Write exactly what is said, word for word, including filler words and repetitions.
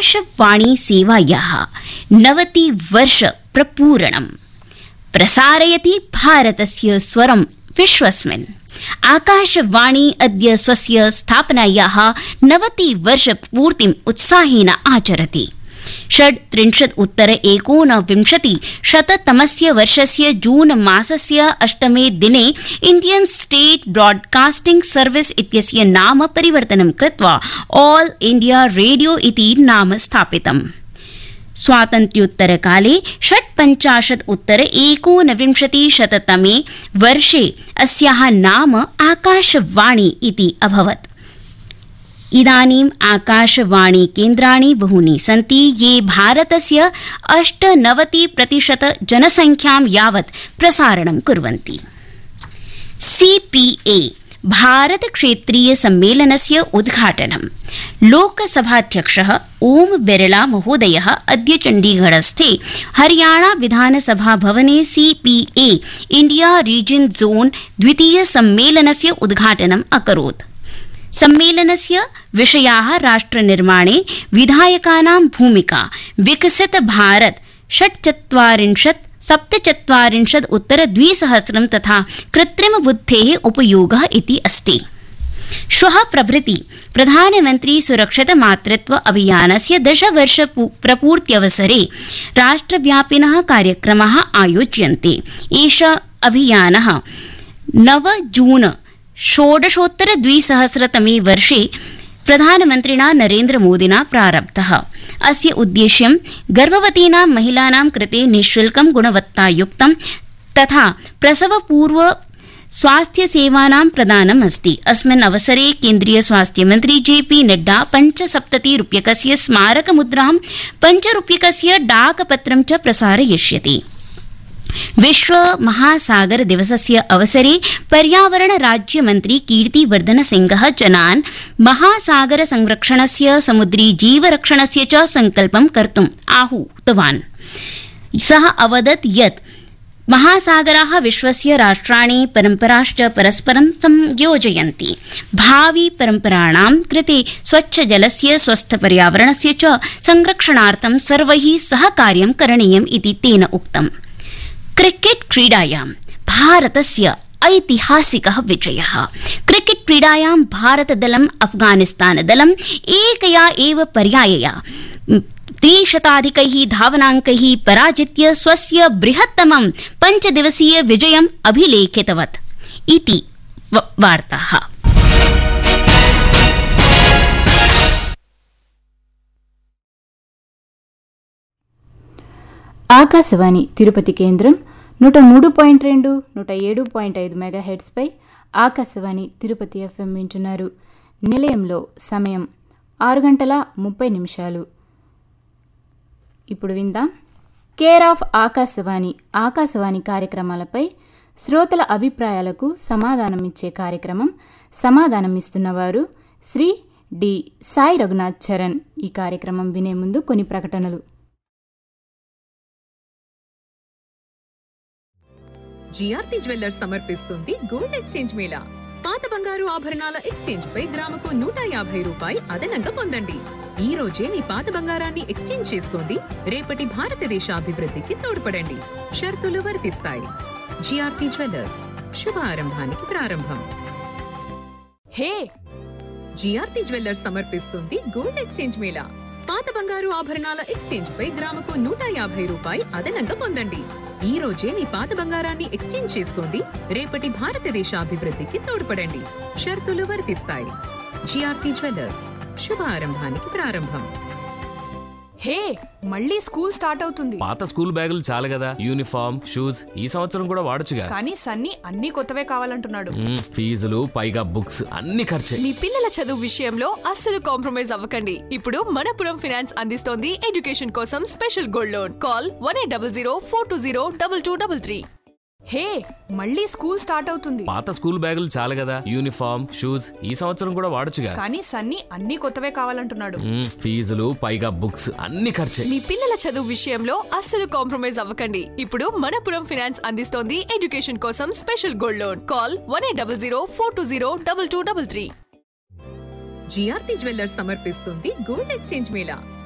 आकाशवाणी सेवायाः नवतिवर्ष प्रपूरणम् प्रसारयति भारतस्य स्वरं विश्वस्मिन्। आकाशवाणी अद्य स्वस्य स्थापनायाः नवतिवर्षपूर्तिम् उत्साहेन आचरति। षड्त्रिंशत् उत्तर एकोनविंशति शततमस्य वर्षस्य जून मासस्य अष्टमे दिने इंडियन स्टेट ब्रॉडकास्टिंग सर्विस इत्यस्य नाम परिवर्तनं कृत्वा ऑल इंडिया रेडियो इति नाम स्थापितम्। स्वातन्त्र्योत्तरकाले षट्पञ्चाशत् उत्तर एकोनविंशति शततमे वर्षे अस्याः नाम आकाशवाणी इति अभवत्। इदानीम् आकाशवाणी केन्द्राणि बहूनि सन्ति ये भारतस्य अष्टनवति प्रतिशत जनसंख्यां यावत् प्रसारणं कुर्वन्ति। सीपीए भारत क्षेत्रीय सम्मेलनस्य उद्घाटनं लोकसभाध्यक्षः ओम बिरला महोदयः अद्य चण्डीगढस्थे हरियाणा विधानसभा भवने सीपीए इंडिया रीजन जोन द्वितीय सम्मेलनस्य उद्घाटनम् अकरोत्। सम्मेलनस्य विषयाः राष्ट्रनिर्माणे विधायकानां भूमिका, विकसित भारत षट्चत्वारिंशत् सप्तचत्वारिंशत् उत्तर द्विसहस्रं तथा कृत्रिम बुद्धेः उपयोगः इति अस्ति। श्वः प्रभृति प्रधानमन्त्री सुरक्षित मातृत्व अभियानस्य दशवर्ष प्रपूर्त्यवसरे राष्ट्रव्यापिनः कार्यक्रमाः आयोज्यन्ते। एषः अभियानः नव जून षोडशोत्तर द्विसहस्रतमे वर्षे प्रधानमन्त्रिणा नरेन्द्र मोदिना प्रारब्धः। अस्य उद्देश्यं गर्भवतीनां महिलानां कृते निःशुल्कं गुणवत्तायुक्तं तथा प्रसवपूर्व स्वास्थ्य सेवानां प्रदानम् अस्ति। अस्मिन् अवसरे केन्द्रीय स्वास्थ्य मंत्री जेपी नड्डा पञ्चसप्तति रूप्यकस्य स्मारक मुद्रां पञ्च रूप्यकस्य डाकपत्रं च प्रसारयिष्यति। विश्व महासागर दिवसस्य अवसरे पर्यावरण राज्य मंत्री कीर्तिवर्धन सिंहः जनान् महासागर संरक्षणस्य, समुद्री जीवरक्षणस्य च संकल्पं कर्तुम् आहूतवान्। सः अवदत् यत् महासागराः विश्वस्य राष्ट्राणि परम्पराश्च परस्परं संयोजयन्ति। भावी परम्पराणां कृते स्वच्छ जलस्य, स्वस्थ पर्यावरणस्य च संरक्षणार्थं सर्वैः सह कार्यं करणीयम् इति तेन उक्तम्। क्रिकेट क्रीडायां भारतस्य ऐतिहासिकः विजयः। क्रिकेट क्रीडायां भारतदलम् अफगानिस्तानदलम् एकया एव पर्यायया त्रिशताधिकैः धावनाङ्कैः पराजित्य स्वस्य बृहत्तमं पञ्चदिवसीय विजयम् अभिलेखितवत् इति वार्ताः। ఆకాశవాణి తిరుపతి కేంద్రం నూట మూడు పాయింట్ రెండు నూట ఏడు పాయింట్ ఐదు మెగా హెడ్స్పై ఆకాశవాణి తిరుపతి ఎఫ్ఎం వింటున్నారు. నిలయంలో సమయం ఆరు గంటల ముప్పై నిమిషాలు. ఇప్పుడు విందాం కేర్ ఆఫ్ ఆకాశవాణి ఆకాశవాణి కార్యక్రమాలపై శ్రోతల అభిప్రాయాలకు సమాధానం ఇచ్చే కార్యక్రమం. సమాధానం ఇస్తున్నవారు శ్రీ డి సాయి రఘునాథ్ చరణ్. ఈ కార్యక్రమం వినే ముందు కొన్ని ప్రకటనలు. జిఆర్టీ జ్యువెల్లర్స్ సమర్పిస్తుంది గోల్డ్ ఎక్స్చేంజ్ మేళా. పాత బంగారు ఆభరణాల ఎక్స్చేంజ్ పై గ్రాముకు నూట యాభై రూపాయి అదనంగా పొందండి. ఈ రోజే మీ పాత బంగారాన్ని ఎక్స్చేంజ్ చేసుకోండి. రేపటి భారతదేశ అభివృద్ధికి తోడ్పడండి. షరతులు వర్తిస్తాయి. జిఆర్టీ జ్యువెల్లర్స్, శుభారంభానికి ప్రారంభం. హే, జిఆర్టీ జ్యువెల్లర్స్ సమర్పిస్తుంది గోల్డ్ ఎక్స్చేంజ్ మేళా. పాత బంగారు ఆభరణాల ఎక్స్చేంజ్ పై గ్రాముకు నూట యాభై రూపాయి అదనంగా పొందండి. ఈ రోజే మీ పాత బంగారాన్ని ఎక్స్చేంజ్ చేసుకోండి. రేపటి భారతదేశ అభివృద్ధికి తోడ్పడండి. షరతులు వర్తిస్తాయి. జిఆర్టీ జ్యువెల్లర్స్, శుభారంభానికి ప్రారంభం. హే, మళ్ళీ స్కూల్ స్టార్ట్ అవుతుంది. పాత స్కూల్ బ్యాగులు చాలు కదా, యూనిఫామ్, షూస్ ఈ సంవత్సరం కూడా వాడొచ్చుగా. కానీ సన్నీ అన్ని కొత్తవే కావాలంటున్నాడు. ఫీజులు పైగా బుక్స్ అన్ని ఖర్చే. మీ పిల్లల చదువు విషయంలో అస్సలు కాంప్రమైజ్ అవ్వకండి. ఇప్పుడు మనపురం ఫైనాన్స్ అందిస్తోంది ఎడ్యుకేషన్ కోసం special gold loan. Call one eight double zero four two zero double two double three. హే, మళ్ళీ స్కూల్ స్టార్ట్ అవుతుంది. పాత స్కూల్ బ్యాగులు చాలు కదా, యూనిఫామ్, షూస్ ఈ సంవత్సరం కూడా వాడొచ్చుగా. కానీ సన్నీ అన్ని కొత్తవే కావాలంటున్నాడు. ఫీజులు పైగా బుక్స్ అన్ని ఖర్చే. మీ పిల్లల చదువు విషయంలో అస్సలు కాంప్రమైజ్ అవ్వకండి. ఇప్పుడు మనపురం ఫైనాన్స్ అందిస్తోంది ఎడ్యుకేషన్ కోసం special gold loan. Call one eight double zero four two zero double two double three. GRT jewellers సమర్పిస్తుంది గోల్డ్ ఎక్స్చేంజ్ మేళా.